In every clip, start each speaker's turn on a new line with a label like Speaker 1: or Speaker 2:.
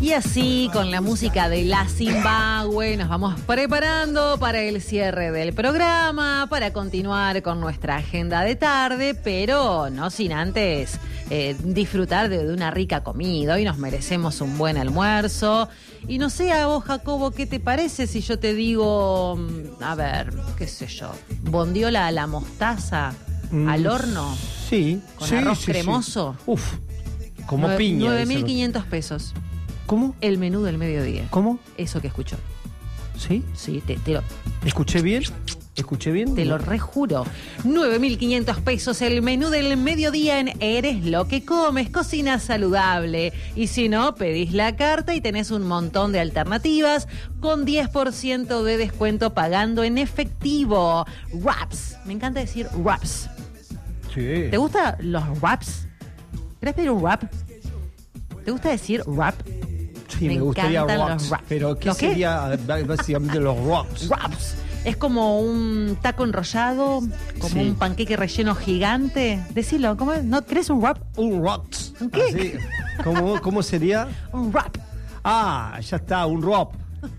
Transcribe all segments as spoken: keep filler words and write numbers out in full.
Speaker 1: Y así, con la música de la Zimbabue, nos vamos preparando para el cierre del programa, para continuar con nuestra agenda de tarde, pero no sin antes eh, disfrutar de, de una rica comida. Hoy nos merecemos un buen almuerzo. Y no sé a vos, Jacobo, ¿qué te parece si yo te digo, a ver, qué sé yo, bondiola a la mostaza mm, al horno?
Speaker 2: Sí.
Speaker 1: Con
Speaker 2: sí,
Speaker 1: arroz
Speaker 2: sí,
Speaker 1: cremoso.
Speaker 2: Sí. Uf, como
Speaker 1: Nueve,
Speaker 2: piña.
Speaker 1: nueve mil quinientos pesos.
Speaker 2: ¿Cómo?
Speaker 1: El menú del mediodía.
Speaker 2: ¿Cómo?
Speaker 1: Eso que escuchó.
Speaker 2: ¿Sí?
Speaker 1: Sí, te, te lo...
Speaker 2: ¿Escuché bien? ¿Escuché bien?
Speaker 1: Te lo rejuro. nueve mil quinientos pesos el menú del mediodía en Eres lo que comes, cocina saludable. Y si no, pedís la carta y tenés un montón de alternativas con diez por ciento de descuento pagando en efectivo. Wraps. Me encanta decir wraps.
Speaker 2: Sí.
Speaker 1: ¿Te gustan los wraps? ¿Querés pedir un wrap? ¿Te gusta decir wrap?
Speaker 2: Sí, me, me gustaría
Speaker 1: wraps.
Speaker 2: wraps. Pero ¿qué,
Speaker 1: ¿Los qué?
Speaker 2: sería básicamente los wraps?
Speaker 1: Wraps. Es como un taco enrollado, como
Speaker 2: sí.
Speaker 1: un panqueque relleno gigante. Decilo, ¿cómo es? ¿No querés un wrap?
Speaker 2: Un wraps.
Speaker 1: ¿Un qué?
Speaker 2: Así. ¿Cómo, ¿Cómo sería?
Speaker 1: Un wrap.
Speaker 2: Ah, ya está, un wrap.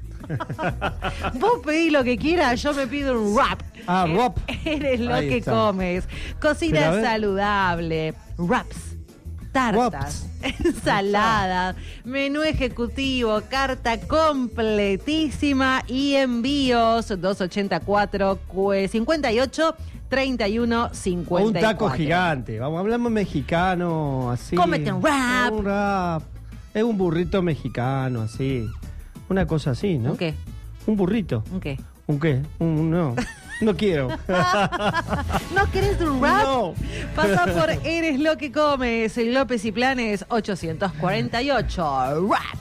Speaker 1: Vos pedís lo que quieras, yo me pido un wrap.
Speaker 2: Ah, wrap.
Speaker 1: Eres lo
Speaker 2: Ahí
Speaker 1: que
Speaker 2: está.
Speaker 1: comes. Cocina saludable. Wraps. Tartas.
Speaker 2: Wraps.
Speaker 1: Ensalada. Menú ejecutivo. Carta completísima. Y envíos dos ochenta y cuatro cincuenta y ocho treinta y uno cincuenta y cuatro.
Speaker 2: Un taco gigante. Vamos, hablamos mexicano, así.
Speaker 1: Cómete un wrap.
Speaker 2: Un wrap. Es un burrito mexicano, así. Una cosa así, ¿no?
Speaker 1: ¿Un qué?
Speaker 2: Un burrito.
Speaker 1: ¿Un qué?
Speaker 2: ¿Un qué? Un, no. No quiero.
Speaker 1: ¿No querés un wrap?
Speaker 2: No.
Speaker 1: Pasa por Eres lo que comes. López y Planes ochocientos cuarenta y ocho. Wrap.